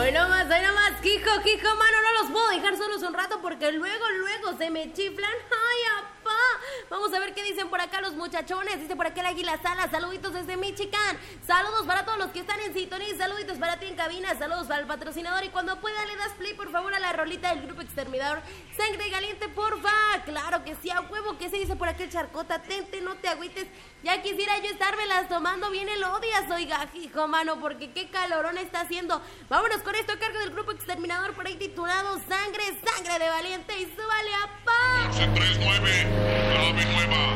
Hoy nomás, Hijo, mano, no los puedo dejar solos un rato porque luego se me chiflan. ¡Ay, apá! Vamos a ver qué dicen por acá los muchachones. Dice por acá el Águila Sala, saluditos desde Michigan. Saludos para todos los que están en sintonía. Saluditos para ti en cabina, saludos para el patrocinador. Y cuando pueda le das play, por favor, a la rolita del Grupo Exterminador. Sangre caliente, porfa. Claro que sí, a huevo. ¿Qué se dice por acá el Charcota? Tente, no te agüites. Ya quisiera yo estármelas tomando bien el odias, oiga, hijo, mano, porque qué calorón está haciendo. Vámonos con esto a cargo del Grupo Exterminador, por ahí titulado Sangre de Valiente, y súbale a pa. 1139, clave nueva.